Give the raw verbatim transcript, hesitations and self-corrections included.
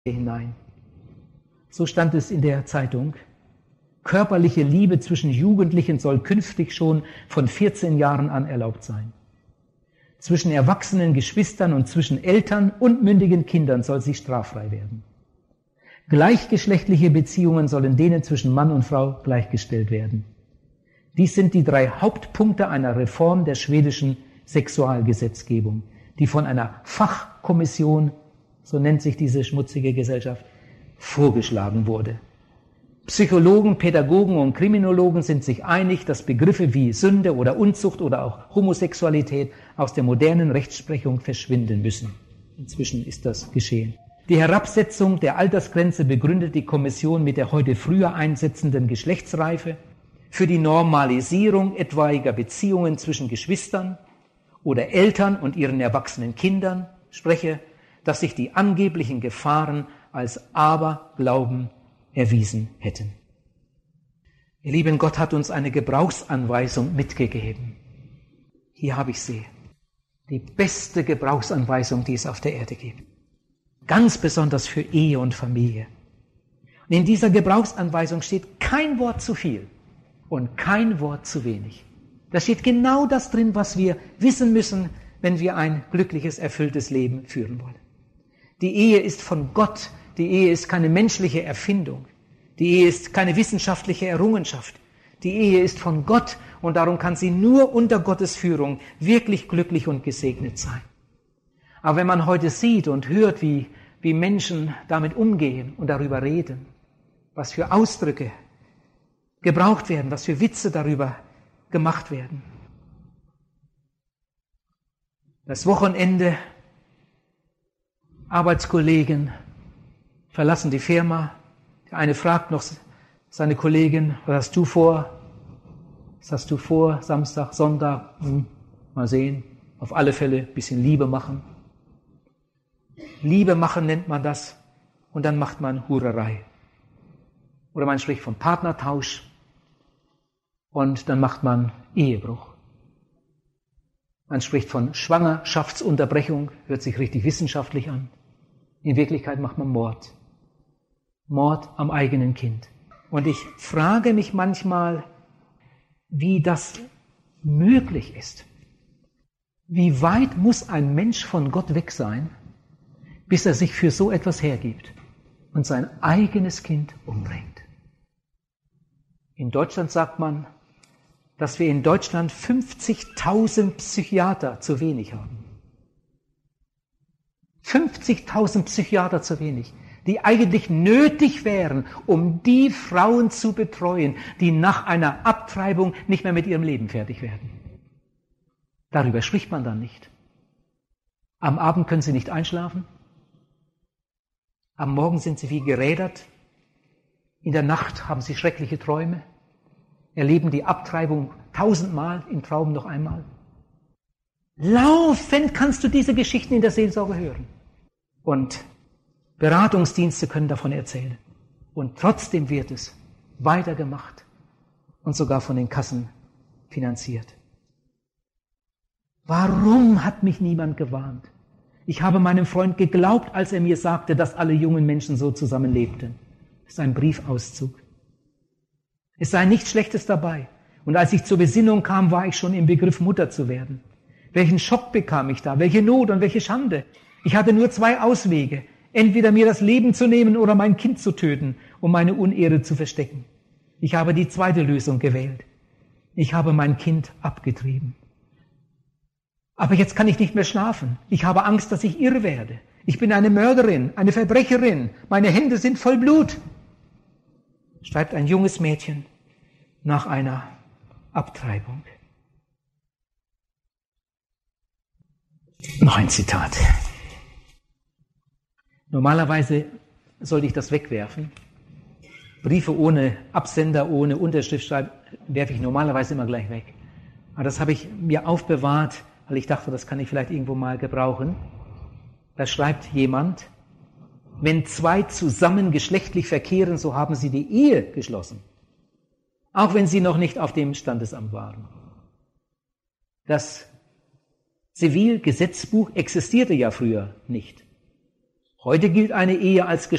hinein. So stand es in der Zeitung. Körperliche Liebe zwischen Jugendlichen soll künftig schon von vierzehn Jahren an erlaubt sein. Zwischen erwachsenen Geschwistern und zwischen Eltern und mündigen Kindern soll sie straffrei werden. Gleichgeschlechtliche Beziehungen sollen denen zwischen Mann und Frau gleichgestellt werden. Dies sind die drei Hauptpunkte einer Reform der schwedischen Sexualgesetzgebung, die von einer Fachkommission, so nennt sich diese schmutzige Gesellschaft, vorgeschlagen wurde. Psychologen, Pädagogen und Kriminologen sind sich einig, dass Begriffe wie Sünde oder Unzucht oder auch Homosexualität aus der modernen Rechtsprechung verschwinden müssen. Inzwischen ist das geschehen. Die Herabsetzung der Altersgrenze begründet die Kommission mit der heute früher einsetzenden Geschlechtsreife. Für die Normalisierung etwaiger Beziehungen zwischen Geschwistern oder Eltern und ihren erwachsenen Kindern spreche, dass sich die angeblichen Gefahren als Aberglauben erwiesen hätten. Ihr Lieben, Gott hat uns eine Gebrauchsanweisung mitgegeben. Hier habe ich sie. Die beste Gebrauchsanweisung, die es auf der Erde gibt. Ganz besonders für Ehe und Familie. Und in dieser Gebrauchsanweisung steht kein Wort zu viel und kein Wort zu wenig. Da steht genau das drin, was wir wissen müssen, wenn wir ein glückliches, erfülltes Leben führen wollen. Die Ehe ist von Gott. Die Ehe ist keine menschliche Erfindung. Die Ehe ist keine wissenschaftliche Errungenschaft. Die Ehe ist von Gott und darum kann sie nur unter Gottes Führung wirklich glücklich und gesegnet sein. Aber wenn man heute sieht und hört, wie, wie Menschen damit umgehen und darüber reden, was für Ausdrücke gebraucht werden, was für Witze darüber gemacht werden. Das Wochenende, Arbeitskollegen verlassen die Firma. Der eine fragt noch seine Kollegin, was hast du vor? Was hast du vor? Samstag, Sonntag? Hm, mal sehen. Auf alle Fälle ein bisschen Liebe machen. Liebe machen nennt man das. Und dann macht man Hurerei. Oder man spricht von Partnertausch. Und dann macht man Ehebruch. Man spricht von Schwangerschaftsunterbrechung. Hört sich richtig wissenschaftlich an. In Wirklichkeit macht man Mord. Mord am eigenen Kind. Und ich frage mich manchmal, wie das möglich ist. Wie weit muss ein Mensch von Gott weg sein, bis er sich für so etwas hergibt und sein eigenes Kind umbringt? In Deutschland sagt man, dass wir in Deutschland fünfzigtausend Psychiater zu wenig haben. fünfzigtausend Psychiater zu wenig, die eigentlich nötig wären, um die Frauen zu betreuen, die nach einer Abtreibung nicht mehr mit ihrem Leben fertig werden. Darüber spricht man dann nicht. Am Abend können sie nicht einschlafen. Am Morgen sind sie wie gerädert. In der Nacht haben sie schreckliche Träume, erleben die Abtreibung tausendmal, im Traum noch einmal. Laufend kannst du diese Geschichten in der Seelsorge hören. Und Beratungsdienste können davon erzählen. Und trotzdem wird es weitergemacht und sogar von den Kassen finanziert. Warum hat mich niemand gewarnt? Ich habe meinem Freund geglaubt, als er mir sagte, dass alle jungen Menschen so zusammenlebten. Das ist ein Briefauszug. Es sei nichts Schlechtes dabei. Und als ich zur Besinnung kam, war ich schon im Begriff, Mutter zu werden. Welchen Schock bekam ich da? Welche Not und welche Schande? Ich hatte nur zwei Auswege. Entweder mir das Leben zu nehmen oder mein Kind zu töten, um meine Unehre zu verstecken. Ich habe die zweite Lösung gewählt. Ich habe mein Kind abgetrieben. Aber jetzt kann ich nicht mehr schlafen. Ich habe Angst, dass ich irre werde. Ich bin eine Mörderin, eine Verbrecherin. Meine Hände sind voll Blut. Schreibt ein junges Mädchen nach einer Abtreibung. Noch ein Zitat. Normalerweise sollte ich das wegwerfen. Briefe ohne Absender, ohne Unterschrift schreiben, werfe ich normalerweise immer gleich weg. Aber das habe ich mir aufbewahrt, weil ich dachte, das kann ich vielleicht irgendwo mal gebrauchen. Da schreibt jemand, wenn zwei zusammen geschlechtlich verkehren, so haben sie die Ehe geschlossen. Auch wenn sie noch nicht auf dem Standesamt waren. Das Zivilgesetzbuch existierte ja früher nicht. Heute gilt eine Ehe als